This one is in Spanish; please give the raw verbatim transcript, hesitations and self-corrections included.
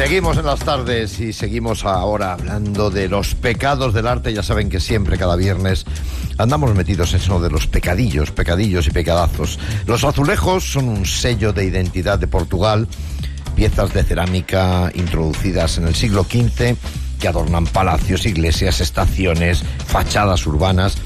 Seguimos en las tardes y seguimos ahora hablando de los pecados del arte. Ya saben que siempre, cada viernes, andamos metidos en eso de los pecadillos, pecadillos y pecadazos. Los azulejos son un sello de identidad de Portugal, piezas de cerámica introducidas en el siglo quince que adornan palacios, iglesias, estaciones, fachadas urbanas.